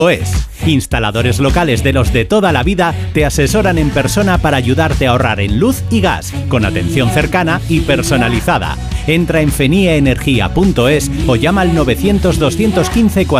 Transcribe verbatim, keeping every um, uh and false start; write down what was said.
Es. Instaladores locales de los de toda la vida te asesoran en persona para ayudarte a ahorrar en luz y gas, con atención cercana y personalizada. Entra en fenie energía punto es o llama al novecientos, doscientos quince, cuatrocientos